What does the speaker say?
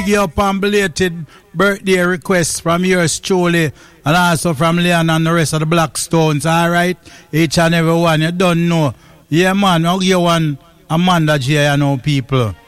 Give up on belated birthday requests from yours truly and also from Leon and the rest of the Blackstones, alright? Each and every one, you don't know. Yeah, man, I'll give one Amanda J, you know, people.